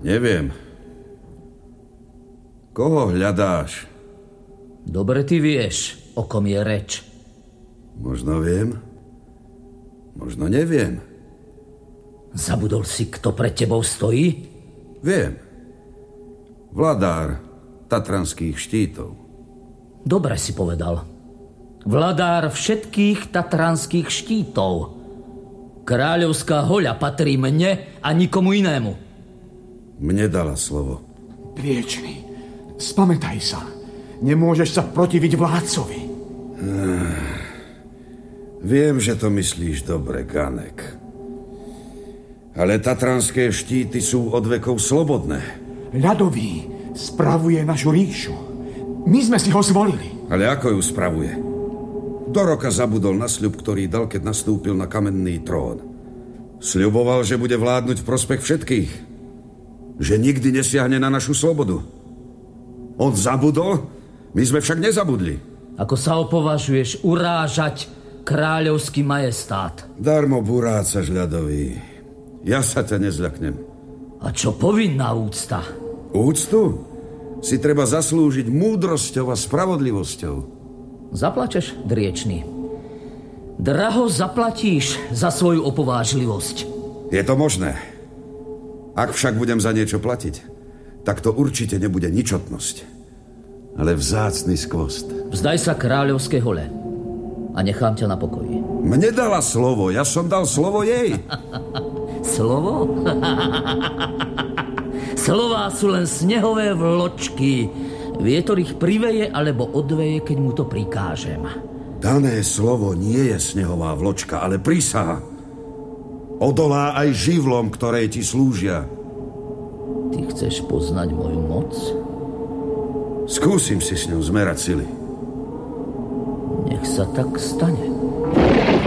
Neviem. Koho hľadáš? Dobre ty vieš, o kom je reč. Možno viem, možno neviem. Zabudol si, kto pred tebou stojí? Viem. Vladár tatranských štítov. Dobre si povedal. Vladár všetkých tatranských štítov. Kráľovská hoľa patrí mne a nikomu inému. Mne dala slovo. Driečný, spamätaj sa. Nemôžeš sa protiviť vládcovi. Viem, že to myslíš dobre, Ganek. Ale tatranské štíty sú od vekov slobodné. Ľadový spravuje našu ríšu. My sme si ho zvolili. Ale ako ju spravuje? Do roka zabudol na sľub, ktorý dal, keď nastúpil na kamenný trón. Sľuboval, že bude vládnuť v prospech všetkých. Že nikdy nesiahne na našu slobodu. On zabudol, my sme však nezabudli. Ako sa opovažuješ urážať kráľovský majestát? Darmo burácaš, ľadový. Ja sa ťa nezľaknem. A čo povinná úcta? Úctu si treba zaslúžiť múdrosťou a spravodlivosťou. Zaplačeš, driečný. Draho zaplatíš za svoju opovážlivosť. Je to možné. Ak však budem za niečo platiť, tak to určite nebude ničotnosť, ale vzácny skvost. Vzdaj sa kráľovskej hole a nechám ťa na pokoji. Mne dala slovo, ja som dal slovo jej. Slovo? Slová sú len snehové vločky. Vietor ich priveje alebo odveje, keď mu to prikážem. Dané slovo nie je snehová vločka, ale prísaha. Odolá aj živlom, ktoré ti slúžia. Ty chceš poznať moju moc? Skúsim si s ňou zmerať sily. Nech sa tak stane.